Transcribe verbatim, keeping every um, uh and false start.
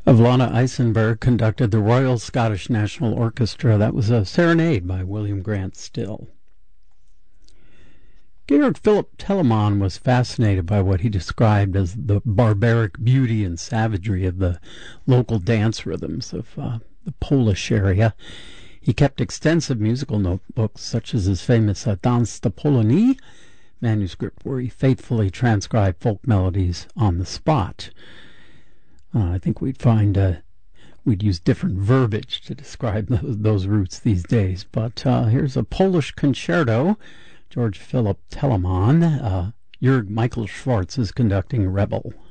Vlana Eisenberg conducted the Royal Scottish National Orchestra. That was a serenade by William Grant Still. Georg Philipp Telemann was fascinated by what he described as the barbaric beauty and savagery of the local dance rhythms of uh, the Polish area. He kept extensive musical notebooks, such as his famous uh, Danse de Polonie manuscript, where he faithfully transcribed folk melodies on the spot. Uh, I think we'd find uh, we'd use different verbiage to describe those, those roots these days. But uh, here's a Polish concerto. Georg Philipp Telemann. Uh, Jörg Michael Schwartz is conducting Rebel.